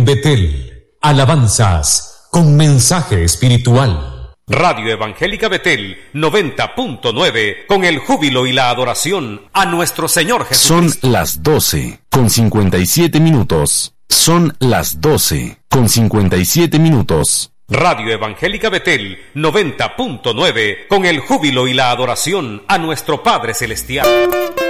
En Betel, alabanzas con mensaje espiritual. Radio Evangélica Betel 90.9, con el júbilo y la adoración a nuestro Señor Jesucristo. Son las 12:57. Son las 12:57. Radio Evangélica Betel 90.9, con el júbilo y la adoración a nuestro Padre Celestial.